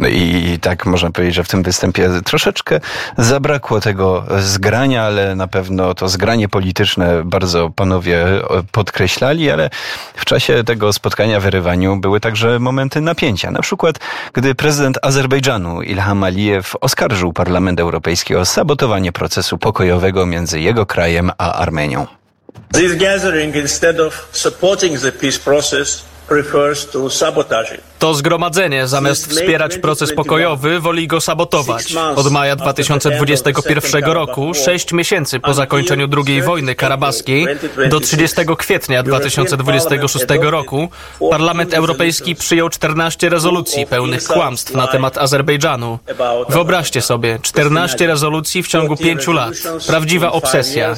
I tak można powiedzieć, że w tym występie troszeczkę zabrakło tego zgrania, ale na pewno to zgranie polityczne bardzo panowie podkreślali, ale w czasie tego spotkania w Erywaniu były także momenty napięcia. Na przykład, gdy prezydent Azerbejdżanu Ilham Alijew oskarżył Parlament Europejski o sabotowanie procesu pokojowego między jego krajem a Armenią. This gathering, instead of supporting the peace process, refers to sabotage. To zgromadzenie, zamiast wspierać proces pokojowy, woli go sabotować. Od maja 2021 roku, 6 miesięcy po zakończeniu II wojny karabaskiej, do 30 kwietnia 2026 roku, Parlament Europejski przyjął 14 rezolucji pełnych kłamstw na temat Azerbejdżanu. Wyobraźcie sobie, 14 rezolucji w ciągu 5 lat. Prawdziwa obsesja.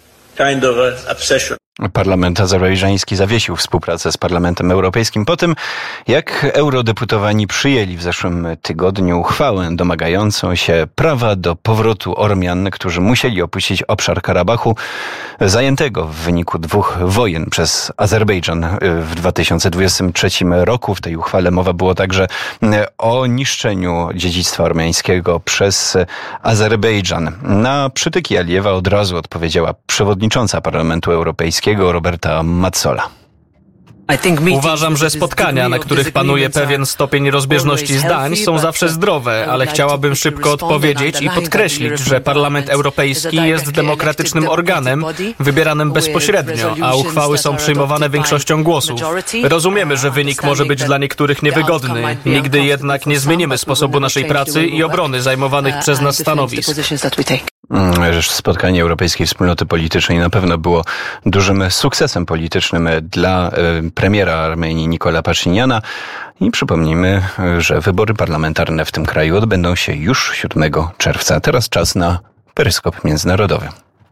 Parlament azerbejdżański zawiesił współpracę z Parlamentem Europejskim po tym, jak eurodeputowani przyjęli w zeszłym tygodniu uchwałę domagającą się prawa do powrotu Ormian, którzy musieli opuścić obszar Karabachu, zajętego w wyniku 2 wojen przez Azerbejdżan w 2023 roku. W tej uchwale mowa było także o niszczeniu dziedzictwa ormiańskiego przez Azerbejdżan. Na przytyki Alijewa od razu odpowiedziała przewodnicząca Parlamentu Europejskiego Roberta Metsola. Uważam, że spotkania, na których panuje pewien stopień rozbieżności zdań, są zawsze zdrowe, ale chciałabym szybko odpowiedzieć i podkreślić, że Parlament Europejski jest demokratycznym organem, wybieranym bezpośrednio, a uchwały są przyjmowane większością głosów. Rozumiemy, że wynik może być dla niektórych niewygodny, nigdy jednak nie zmienimy sposobu naszej pracy i obrony zajmowanych przez nas stanowisk. Spotkanie Europejskiej Wspólnoty Politycznej na pewno było dużym sukcesem politycznym dla premiera Armenii Nikola Paszyniana i przypomnijmy, że wybory parlamentarne w tym kraju odbędą się już 7 czerwca. Teraz czas na Peryskop Międzynarodowy.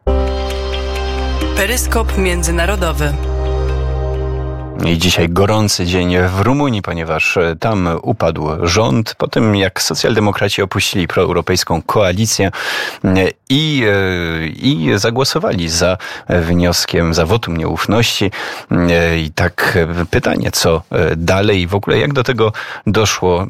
Peryskop Międzynarodowy. I dzisiaj gorący dzień w Rumunii, ponieważ tam upadł rząd po tym, jak socjaldemokraci opuścili proeuropejską koalicję i zagłosowali za wnioskiem, za wotum nieufności. I tak pytanie, co dalej? W ogóle jak do tego doszło,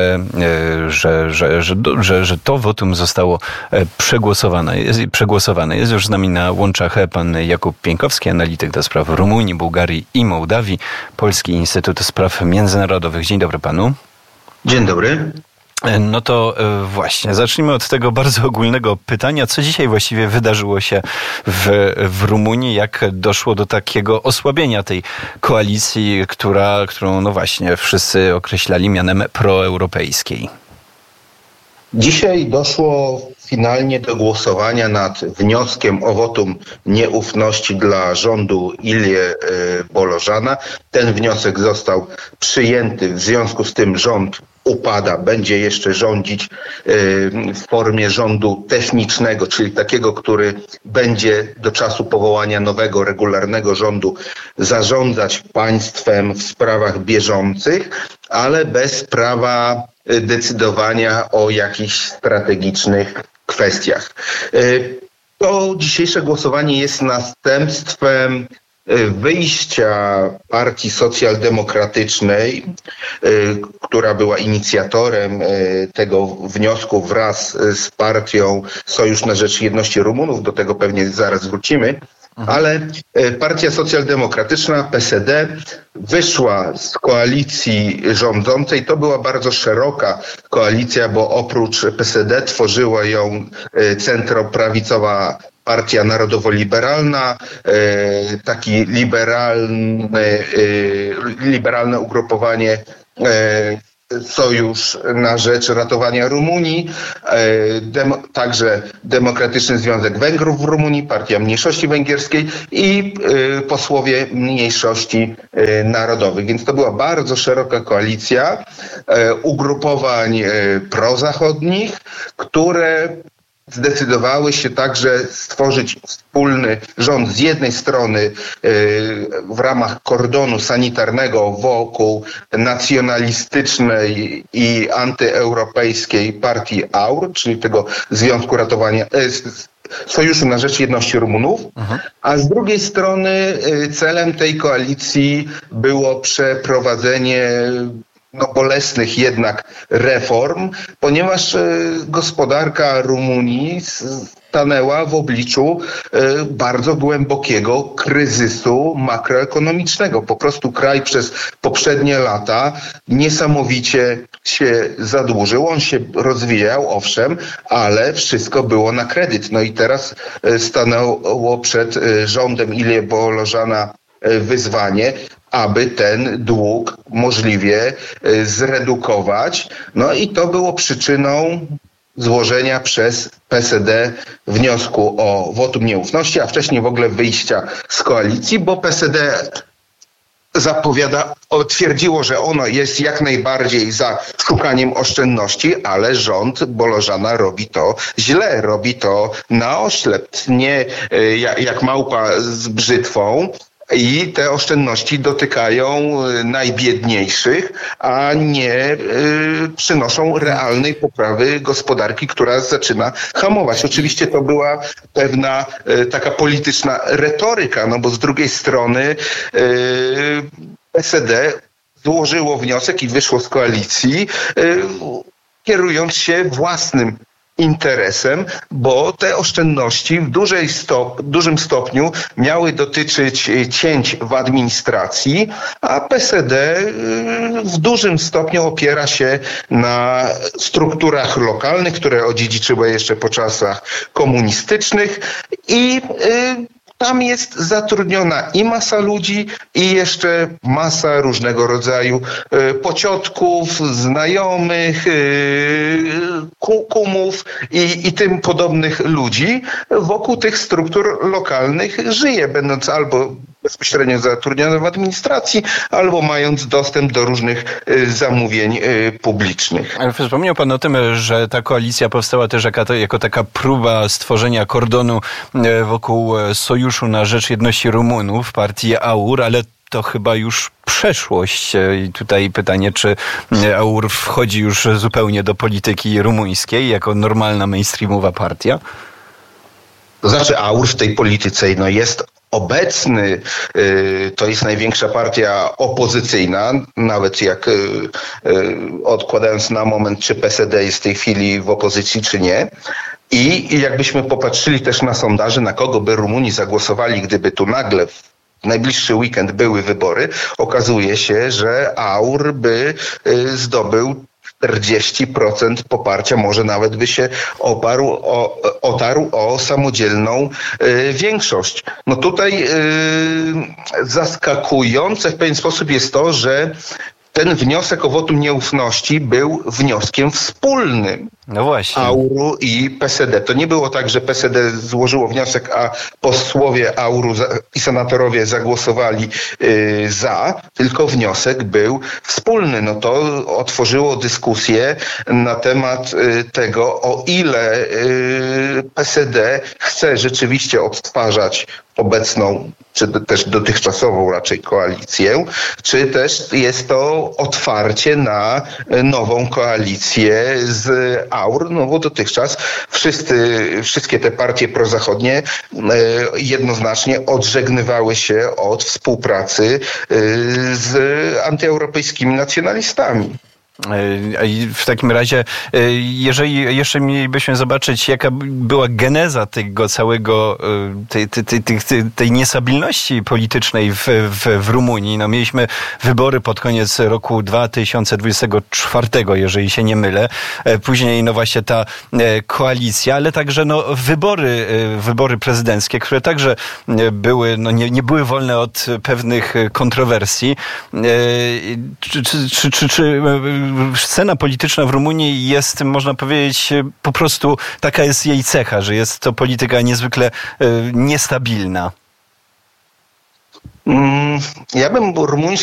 że to wotum zostało przegłosowane. Jest już z nami na łączach pan Jakub Pieńkowski, analityk do spraw Rumunii, Bułgarii i Mołdawii, Polski Instytut Spraw Międzynarodowych. Dzień dobry panu. Dzień dobry. No to właśnie, zacznijmy od tego bardzo ogólnego pytania. Co dzisiaj właściwie wydarzyło się w Rumunii? Jak doszło do takiego osłabienia tej koalicji, którą no właśnie wszyscy określali mianem proeuropejskiej? Dzisiaj doszło finalnie do głosowania nad wnioskiem o wotum nieufności dla rządu Ilie Bolożana. Ten wniosek został przyjęty, w związku z tym rząd upada, będzie jeszcze rządzić w formie rządu technicznego, czyli takiego, który będzie do czasu powołania nowego, regularnego rządu zarządzać państwem w sprawach bieżących, ale bez prawa decydowania o jakichś strategicznych kwestiach. To dzisiejsze głosowanie jest następstwem wyjścia Partii Socjaldemokratycznej, która była inicjatorem tego wniosku wraz z partią Sojusz na Rzecz Jedności Rumunów, do tego pewnie zaraz wrócimy, ale Partia Socjaldemokratyczna, PSD, wyszła z koalicji rządzącej. To była bardzo szeroka koalicja, bo oprócz PSD tworzyła ją centroprawicowa Partia Narodowo-Liberalna, taki liberalne ugrupowanie Sojusz na Rzecz Ratowania Rumunii, także Demokratyczny Związek Węgrów w Rumunii, Partia Mniejszości Węgierskiej i posłowie mniejszości narodowych. Więc to była bardzo szeroka koalicja ugrupowań prozachodnich, które zdecydowały się także stworzyć wspólny rząd z jednej strony w ramach kordonu sanitarnego wokół nacjonalistycznej i antyeuropejskiej partii AUR, czyli tego Związku Ratowania Sojuszu na Rzecz Jedności Rumunów, a z drugiej strony celem tej koalicji było przeprowadzenie bolesnych jednak reform, ponieważ gospodarka Rumunii stanęła w obliczu bardzo głębokiego kryzysu makroekonomicznego. Po prostu kraj przez poprzednie lata niesamowicie się zadłużył. On się rozwijał, owszem, ale wszystko było na kredyt. No i teraz stanęło przed rządem Ilie Bolożana wyzwanie, aby ten dług możliwie zredukować. No i to było przyczyną złożenia przez PSD wniosku o wotum nieufności, a wcześniej w ogóle wyjścia z koalicji, bo PSD twierdziło, że ono jest jak najbardziej za szukaniem oszczędności, ale rząd Bolożana robi to źle, robi to na oślep, nie jak małpa z brzytwą. I te oszczędności dotykają najbiedniejszych, a nie przynoszą realnej poprawy gospodarki, która zaczyna hamować. Oczywiście to była pewna taka polityczna retoryka, no bo z drugiej strony PSD złożyło wniosek i wyszło z koalicji, kierując się własnym interesem, bo te oszczędności w dużym stopniu miały dotyczyć cięć w administracji, a PSD w dużym stopniu opiera się na strukturach lokalnych, które odziedziczyły jeszcze po czasach komunistycznych i tam jest zatrudniona i masa ludzi, i jeszcze masa różnego rodzaju pociotków, znajomych, kumów i tym podobnych ludzi. Wokół tych struktur lokalnych żyje, będąc albo bezpośrednio zatrudnione w administracji, albo mając dostęp do różnych zamówień publicznych. Ale wspomniał pan o tym, że ta koalicja powstała też jako taka próba stworzenia kordonu wokół Sojuszu na Rzecz Jedności Rumunów, partii AUR, ale to chyba już przeszłość. I tutaj pytanie, czy AUR wchodzi już zupełnie do polityki rumuńskiej jako normalna mainstreamowa partia? To znaczy AUR w tej polityce jest obecny, to jest największa partia opozycyjna, nawet jak odkładając na moment, czy PSD jest w tej chwili w opozycji, czy nie. I jakbyśmy popatrzyli też na sondaże, na kogo by Rumuni zagłosowali, gdyby tu nagle w najbliższy weekend były wybory, okazuje się, że AUR by zdobył 40% poparcia, może nawet by się otarł o samodzielną większość. No tutaj zaskakujące w pewien sposób jest to, że ten wniosek o wotum nieufności był wnioskiem wspólnym. No właśnie. AUR-u i PSD. To nie było tak, że PSD złożyło wniosek, a posłowie AUR-u i senatorowie zagłosowali za, tylko wniosek był wspólny. No to otworzyło dyskusję na temat tego, o ile PSD chce rzeczywiście odtwarzać obecną, czy też dotychczasową raczej koalicję, czy też jest to otwarcie na nową koalicję z AUR, no bo dotychczas wszystkie te partie prozachodnie jednoznacznie odżegnywały się od współpracy z antyeuropejskimi nacjonalistami. I w takim razie, jeżeli jeszcze mielibyśmy zobaczyć, jaka była geneza tego całego, tej niestabilności politycznej w Rumunii. No, mieliśmy wybory pod koniec roku 2024, jeżeli się nie mylę. Później no właśnie ta koalicja, ale także no wybory prezydenckie, które także były, no nie były wolne od pewnych kontrowersji. Czy scena polityczna w Rumunii jest, można powiedzieć, po prostu taka jest jej cecha, że jest to polityka niezwykle niestabilna? Ja bym rumuńską